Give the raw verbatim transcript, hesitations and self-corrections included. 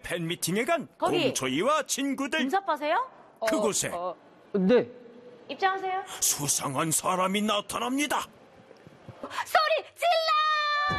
팬미팅에 간 거기. 곰초이와 친구들. 인사빠세요? 그곳에 어, 네. 입장하세요. 수상한 사람이 나타납니다. 소리